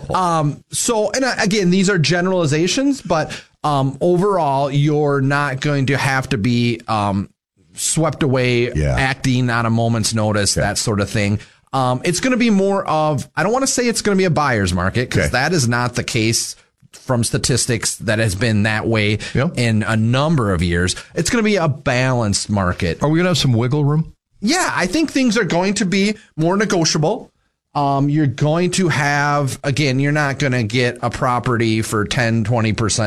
Speaker 17: um, so, and again, these are generalizations, but um, overall, you're not going to have to be um, swept away,
Speaker 12: yeah.
Speaker 17: acting on a moment's notice, okay. that sort of thing. Um, it's going to be more of, I don't want to say it's going to be a buyer's market, because okay. that is not the case from statistics that has been that way yep. in a number of years. It's going to be a balanced market.
Speaker 12: Are we going to have some wiggle room?
Speaker 17: Yeah, I think things are going to be more negotiable. Um, you're going to have, again, you're not going to get a property for ten, twenty percent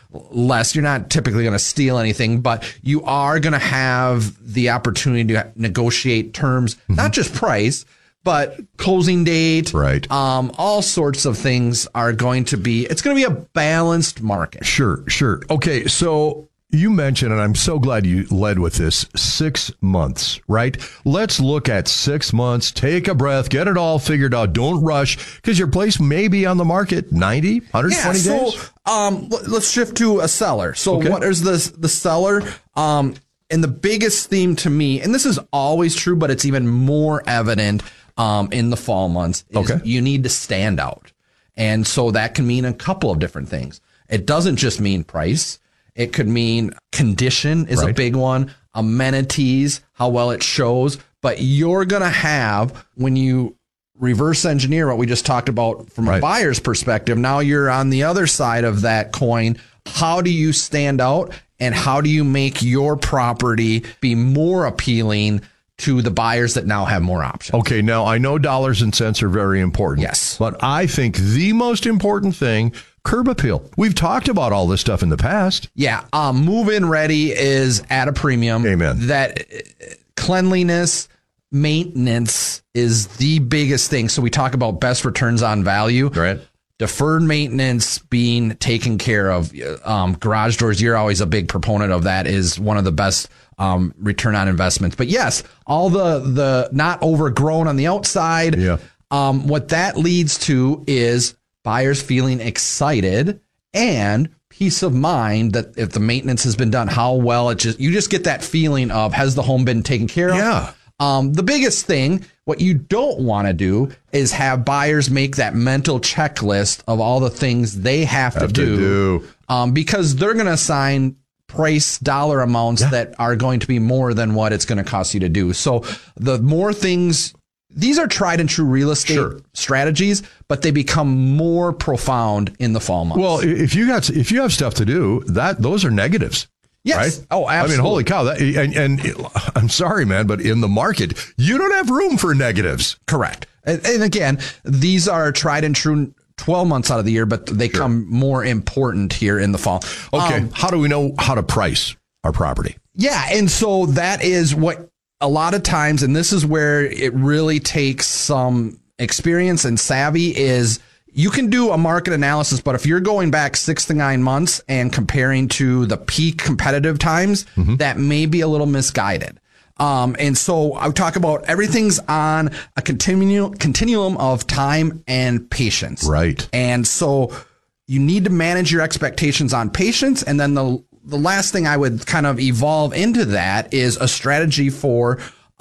Speaker 17: less. You're not typically going to steal anything, but you are going to have the opportunity to negotiate terms, mm-hmm. not just price, but closing date,
Speaker 12: right?
Speaker 17: Um, all sorts of things are going to be, it's going to be a balanced market.
Speaker 12: Sure, sure. Okay, so you mentioned, and I'm so glad you led with this, six months, right? Let's look at six months, take a breath, get it all figured out. Don't rush, because your place may be on the market ninety, one hundred twenty
Speaker 17: yeah, so,
Speaker 12: days.
Speaker 17: Um, let's shift to a seller. So okay. what is the, the seller? Um, and the biggest theme to me, and this is always true, but it's even more evident um, in the fall months, is okay. you need to stand out. And so that can mean a couple of different things. It doesn't just mean price. It could mean condition is right. a big one, amenities, how well it shows. But you're going to have, when you reverse engineer what we just talked about from right. a buyer's perspective, now you're on the other side of that coin. How do you stand out, and how do you make your property be more appealing to the buyers that now have more options?
Speaker 12: Okay, now I know dollars and cents are very important.
Speaker 17: Yes.
Speaker 12: But I think the most important thing, curb appeal. We've talked about all this stuff in the past.
Speaker 17: Yeah. Um, move-in ready is at a premium.
Speaker 12: Amen.
Speaker 17: That cleanliness, maintenance is the biggest thing. So we talk about best returns on value.
Speaker 12: Right.
Speaker 17: Deferred maintenance being taken care of. Um, garage doors, you're always a big proponent of that, is one of the best um, return on investments. But yes, all the, the not overgrown on the outside.
Speaker 12: Yeah.
Speaker 17: Um, what that leads to is buyers feeling excited and peace of mind that if the maintenance has been done, how well it just, you just get that feeling of, has the home been taken care of?
Speaker 12: Yeah.
Speaker 17: Um, the biggest thing, what you don't want to do is have buyers make that mental checklist of all the things they have,
Speaker 12: have
Speaker 17: to do,
Speaker 12: to do.
Speaker 17: Um, because they're going to assign price dollar amounts yeah. that are going to be more than what it's going to cost you to do. So the more things, these are tried and true real estate
Speaker 12: sure.
Speaker 17: strategies, but they become more profound in the fall months.
Speaker 12: Well, if you got if you have stuff to do, that those are negatives.
Speaker 17: Yes.
Speaker 12: Right?
Speaker 17: Oh, absolutely.
Speaker 12: I mean, holy cow. That, and, and I'm sorry, man, but in the market, you don't have room for negatives.
Speaker 17: Correct. And, and again, these are tried and true twelve months out of the year, but they sure. come more important here in the fall.
Speaker 12: Okay.
Speaker 17: Um,
Speaker 12: how do we know how to price our property?
Speaker 17: Yeah. And so that is what a lot of times, and this is where it really takes some experience and savvy, is you can do a market analysis, but if you're going back six to nine months and comparing to the peak competitive times, mm-hmm. that may be a little misguided. Um, and so I talk about everything's on a continu- continuum of time and patience.
Speaker 12: Right.
Speaker 17: And so you need to manage your expectations on patience. And then the the last thing I would kind of evolve into that is a strategy for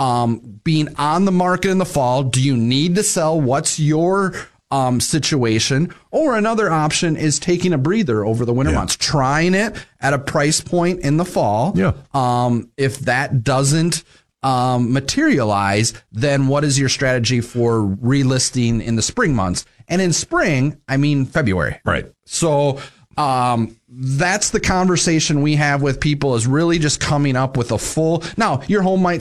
Speaker 17: um, being on the market in the fall. Do you need to sell? What's your um, situation? Or another option is taking a breather over the winter
Speaker 12: yeah.
Speaker 17: months, trying it at a price point in the fall.
Speaker 12: Yeah.
Speaker 17: Um, if that doesn't um, materialize, then what is your strategy for relisting in the spring months? And in spring, I mean February.
Speaker 12: Right.
Speaker 17: So um, that's the conversation we have with people, is really just coming up with a full. Now, your home might